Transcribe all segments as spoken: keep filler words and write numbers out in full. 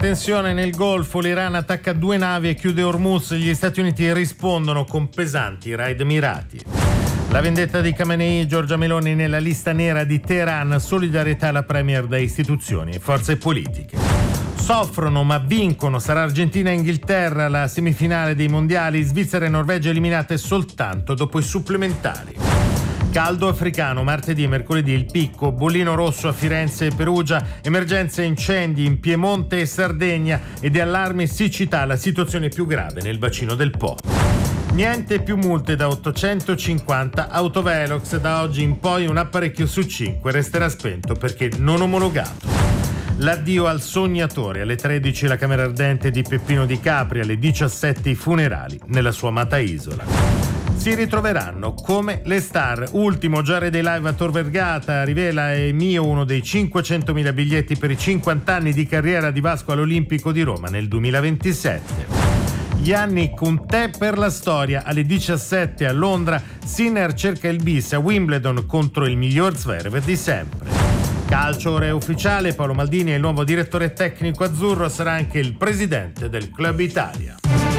tensione nel Golfo, l'Iran attacca due navi e chiude Hormuz, gli Stati Uniti rispondono con pesanti raid mirati. La vendetta di Khamenei, Giorgia Meloni nella lista nera di Teheran, solidarietà alla premier da istituzioni e forze politiche. Soffrono ma vincono, sarà Argentina e Inghilterra la semifinale dei mondiali, Svizzera e Norvegia eliminate soltanto dopo i supplementari. Caldo africano, martedì e mercoledì il picco, bollino rosso a Firenze e Perugia, emergenze incendi in Piemonte e Sardegna ed allarme siccità, la situazione più grave nel bacino del Po. Niente più multe da ottocentocinquanta autovelox, da oggi in poi un apparecchio su cinque resterà spento perché non omologato. L'addio al sognatore, alle tredici la camera ardente di Peppino Di Capri, alle diciassette i funerali nella sua amata isola. Si ritroveranno come le star. Ultimo Giare dei live a Tor Vergata, rivela Emio uno dei cinquecentomila biglietti per i cinquanta anni di carriera di Vasco all'Olimpico di Roma nel duemilaventisette. Yannick, un tè per la storia, alle diciassette a Londra, Sinner cerca il bis a Wimbledon contro il miglior Zverev di sempre. Calcio ora è ufficiale, Paolo Maldini è il nuovo direttore tecnico azzurro, sarà anche il presidente del Club Italia.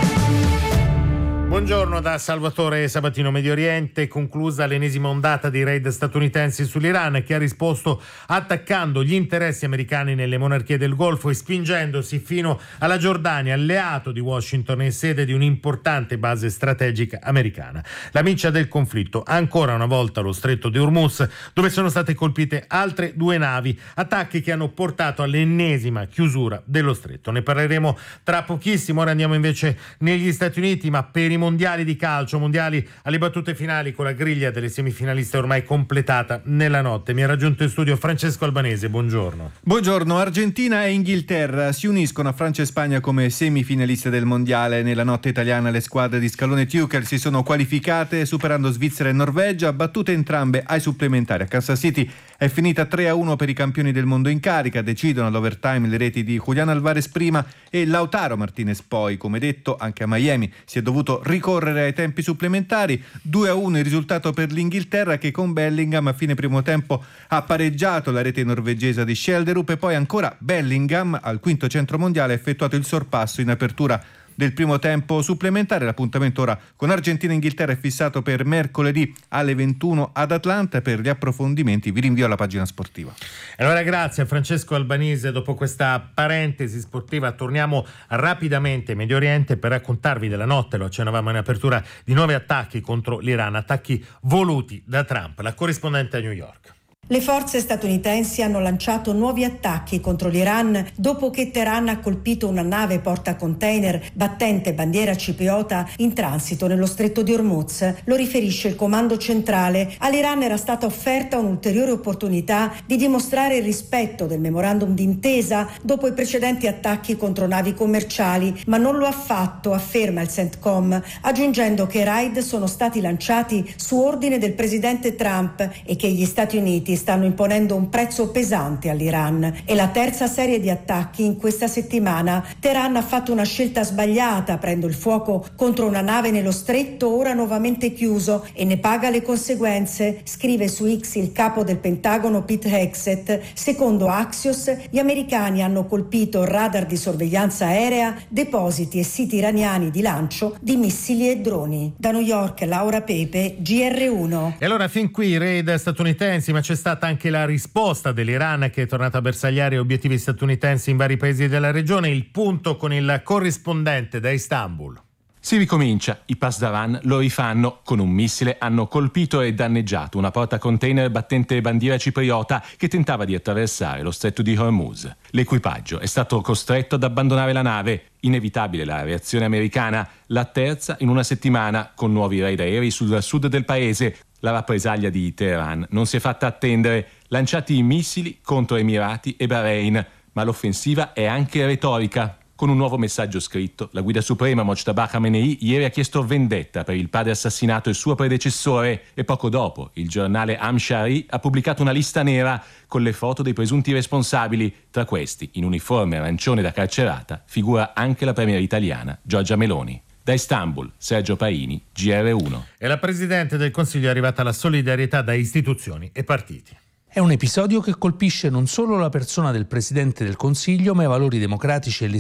Buongiorno da Salvatore Sabatino. Medio Oriente, conclusa l'ennesima ondata di raid statunitensi sull'Iran, che ha risposto attaccando gli interessi americani nelle monarchie del Golfo e spingendosi fino alla Giordania, alleato di Washington e sede di un'importante base strategica americana. La miccia del conflitto, ancora una volta lo stretto di Hormuz, dove sono state colpite altre due navi, attacchi che hanno portato all'ennesima chiusura dello stretto. Ne parleremo tra pochissimo. Ora andiamo invece negli Stati Uniti, ma per i mondiali di calcio, mondiali alle battute finali, con la griglia delle semifinaliste ormai completata nella notte. Mi ha raggiunto in studio Francesco Albanese, buongiorno. Buongiorno. Argentina e Inghilterra si uniscono a Francia e Spagna come semifinaliste del mondiale. Nella notte italiana le squadre di Scalone e Tuchel si sono qualificate superando Svizzera e Norvegia, battute entrambe ai supplementari. A Kansas City è finita tre a uno per i campioni del mondo in carica, decidono all'overtime le reti di Julián Alvarez prima e Lautaro Martinez poi. Come detto, anche a Miami si è dovuto ricorrere ai tempi supplementari. Due a uno il risultato per l'Inghilterra, che con Bellingham a fine primo tempo ha pareggiato la rete norvegese di Schjelderup, e poi ancora Bellingham al quinto centro mondiale ha effettuato il sorpasso in apertura del primo tempo supplementare. L'appuntamento ora con Argentina e Inghilterra è fissato per mercoledì alle ventuno ad Atlanta. Per gli approfondimenti vi rinvio alla pagina sportiva. Allora grazie a Francesco Albanese. Dopo questa parentesi sportiva torniamo rapidamente in Medio Oriente per raccontarvi della notte, lo accennavamo in apertura, di nuovi attacchi contro l'Iran, attacchi voluti da Trump. La corrispondente a New York. Le forze statunitensi hanno lanciato nuovi attacchi contro l'Iran dopo che Teheran ha colpito una nave portacontainer battente bandiera cipriota in transito nello stretto di Hormuz. Lo riferisce il comando centrale. All'Iran era stata offerta un'ulteriore opportunità di dimostrare il rispetto del memorandum d'intesa dopo i precedenti attacchi contro navi commerciali, ma non lo ha fatto, afferma il CENTCOM, aggiungendo che i raid sono stati lanciati su ordine del presidente Trump e che gli Stati Uniti stanno imponendo un prezzo pesante all'Iran. È la terza serie di attacchi in questa settimana. Teheran ha fatto una scelta sbagliata aprendo il fuoco contro una nave nello stretto, ora nuovamente chiuso, e ne paga le conseguenze, scrive su X il capo del Pentagono Pete Hegseth. Secondo Axios, gli americani hanno colpito radar di sorveglianza aerea, depositi e siti iraniani di lancio di missili e droni. Da New York, Laura Pepe, G R uno. E allora fin qui i raid statunitensi, ma c'è stata anche la risposta dell'Iran, che è tornata a bersagliare obiettivi statunitensi in vari paesi della regione. Il punto con il corrispondente da Istanbul. Si ricomincia, i Pasdaran lo rifanno. Con un missile hanno colpito e danneggiato una porta container battente bandiera cipriota che tentava di attraversare lo stretto di Hormuz. L'equipaggio è stato costretto ad abbandonare la nave. Inevitabile la reazione americana, la terza in una settimana, con nuovi raid aerei sul sud del paese. La rappresaglia di Teheran non si è fatta attendere, lanciati i missili contro Emirati e Bahrain, ma l'offensiva è anche retorica. Con un nuovo messaggio scritto, la guida suprema Mojtaba Khamenei ieri ha chiesto vendetta per il padre assassinato e suo predecessore, e poco dopo il giornale Amshari ha pubblicato una lista nera con le foto dei presunti responsabili. Tra questi, in uniforme arancione da carcerata, figura anche la premier italiana Giorgia Meloni. Da Istanbul, Sergio Paini, G R uno. E la Presidente del Consiglio è arrivata alla solidarietà da istituzioni e partiti. È un episodio che colpisce non solo la persona del Presidente del Consiglio, ma i valori democratici e